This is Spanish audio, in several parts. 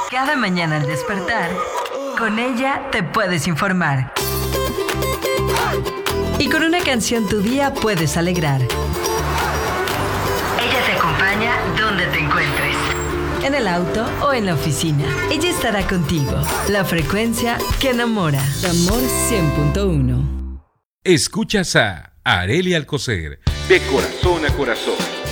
Cada mañana al despertar, con ella te puedes informar. Y con una canción tu día puedes alegrar. Ella te acompaña donde te encuentres. En el auto o en la oficina. Ella estará contigo. La frecuencia que enamora. Amor 100.1. Escuchas a Arely Alcocer, de corazón a corazón.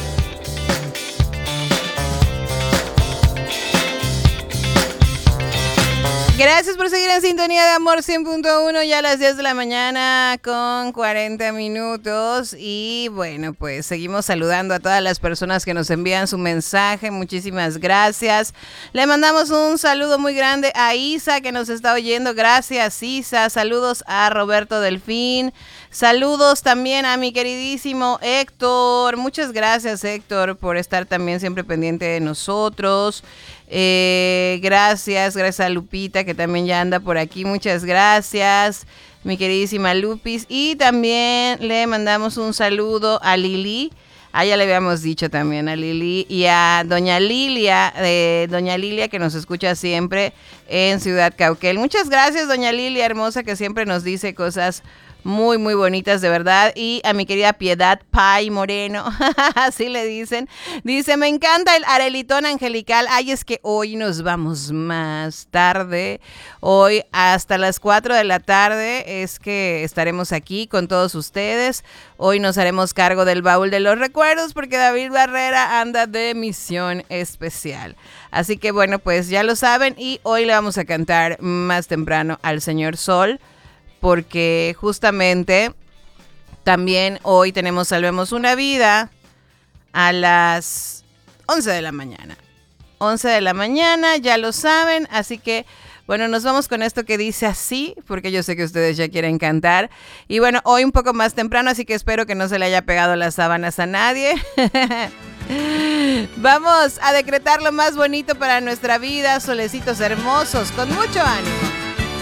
Gracias por seguir en sintonía de Amor 100.1, ya a las 10 de la mañana con 40 minutos. Y bueno, pues seguimos saludando a todas las personas que nos envían su mensaje. Muchísimas gracias. Le mandamos un saludo muy grande a Isa, que nos está oyendo. Gracias, Isa. Saludos a Roberto Delfín. Saludos también a mi queridísimo Héctor. Muchas gracias, Héctor, por estar también siempre pendiente de nosotros. Gracias a Lupita, que también ya anda por aquí. Muchas gracias, mi queridísima Lupis. Y también le mandamos un saludo a Lili. Ya le habíamos dicho también a Lili y a Doña Lilia, que nos escucha siempre en Ciudad Cauquel. Muchas gracias, Doña Lilia hermosa, que siempre nos dice cosas muy, muy bonitas, de verdad. Y a mi querida Piedad Pay Moreno, así le dicen. Dice, me encanta el Arelitón angelical. Ay, es que hoy nos vamos más tarde. Hoy hasta las 4 de la tarde es que estaremos aquí con todos ustedes. Hoy nos haremos cargo del baúl de los recuerdos porque David Barrera anda de misión especial. Así que bueno, pues ya lo saben, y hoy le vamos a cantar más temprano al Señor Sol, porque justamente también hoy tenemos Salvemos una Vida a las 11 de la mañana. 11 de la mañana, ya lo saben, así que bueno, nos vamos con esto que dice así, porque yo sé que ustedes ya quieren cantar. Y bueno, hoy un poco más temprano, así que espero que no se le haya pegado las sábanas a nadie. Vamos a decretar lo más bonito para nuestra vida, solecitos hermosos, con mucho ánimo.